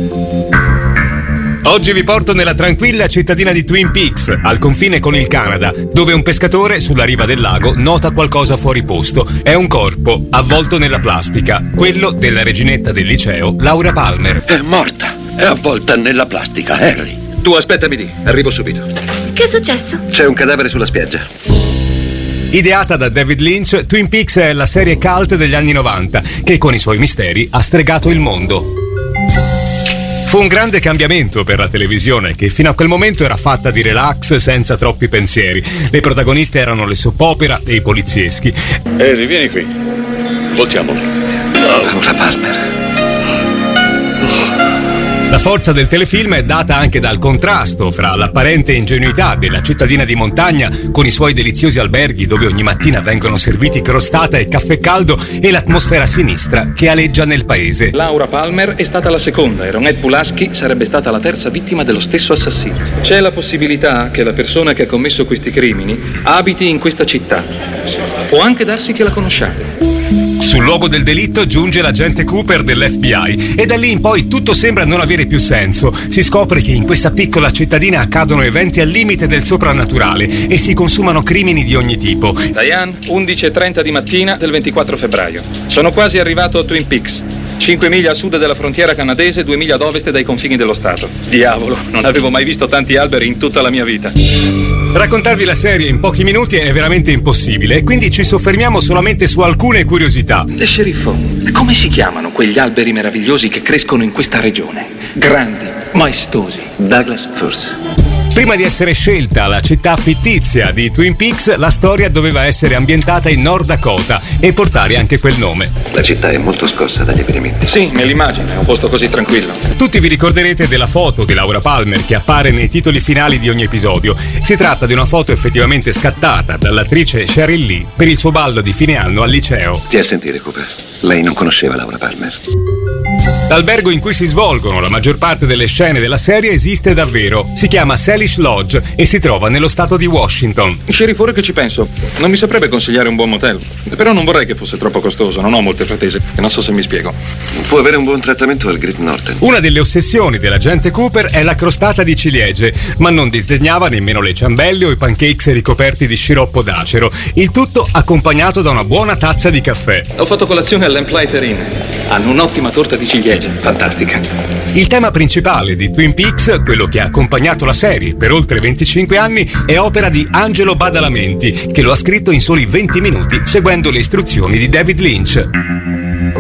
Oggi vi porto nella tranquilla cittadina di Twin Peaks, al confine con il Canada, dove un pescatore sulla riva del lago nota qualcosa fuori posto. È un corpo avvolto nella plastica, quello della reginetta del liceo, Laura Palmer. È morta, è avvolta nella plastica, Harry. Tu aspettami lì, arrivo subito. Che è successo? C'è un cadavere sulla spiaggia. Ideata da David Lynch, Twin Peaks è la serie cult degli anni 90 che con i suoi misteri ha stregato il mondo. Fu un grande cambiamento per la televisione, che fino a quel momento era fatta di relax senza troppi pensieri. Le protagoniste erano le soap opera e i polizieschi. Harry, vieni qui. Voltiamolo. Laura Palmer. La forza del telefilm è data anche dal contrasto fra l'apparente ingenuità della cittadina di montagna con i suoi deliziosi alberghi dove ogni mattina vengono serviti crostata e caffè caldo e l'atmosfera sinistra che aleggia nel paese. Laura Palmer è stata la seconda e Ronette Pulaski sarebbe stata la terza vittima dello stesso assassino. C'è la possibilità che la persona che ha commesso questi crimini abiti in questa città. Può anche darsi che la conosciate. Sul luogo del delitto giunge l'agente Cooper dell'FBI e da lì in poi tutto sembra non avere più senso. Si scopre che in questa piccola cittadina accadono eventi al limite del soprannaturale e si consumano crimini di ogni tipo. Diane, 11:30 di mattina del 24 febbraio. Sono quasi arrivato a Twin Peaks. 5 miglia a sud della frontiera canadese, 2 miglia ad ovest dai confini dello Stato. Diavolo, non avevo mai visto tanti alberi in tutta la mia vita. Raccontarvi la serie in pochi minuti è veramente impossibile e quindi ci soffermiamo solamente su alcune curiosità. Sceriffo, come si chiamano quegli alberi meravigliosi che crescono in questa regione? Grandi, maestosi. Douglas Firs. Prima di essere scelta la città fittizia di Twin Peaks, la storia doveva essere ambientata in North Dakota e portare anche quel nome. La città è molto scossa dagli avvenimenti. Sì, me l'immagino, è un posto così tranquillo. Tutti vi ricorderete della foto di Laura Palmer che appare nei titoli finali di ogni episodio. Si tratta di una foto effettivamente scattata dall'attrice Sheryl Lee per il suo ballo di fine anno al liceo. Stia a sentire, Cooper. Lei non conosceva Laura Palmer. L'albergo in cui si svolgono la maggior parte delle scene della serie esiste davvero. Si chiama Salish Lodge e si trova nello stato di Washington. Sceriffo, ora che ci penso, non mi saprebbe consigliare un buon motel. Però non vorrei che fosse troppo costoso, non ho molte pretese. Non so se mi spiego. Può avere un buon trattamento al Great Northern. Una delle ossessioni dell'agente Cooper è la crostata di ciliegie, ma non disdegnava nemmeno le ciambelle o i pancakes ricoperti di sciroppo d'acero. Il tutto accompagnato da una buona tazza di caffè. Ho fatto colazione all'Lamplighter Inn. Hanno un'ottima torta di ciliegie, fantastica. Il tema principale di Twin Peaks, quello che ha accompagnato la serie per oltre 25 anni, è opera di Angelo Badalamenti, che lo ha scritto in soli 20 minuti seguendo le istruzioni di David Lynch.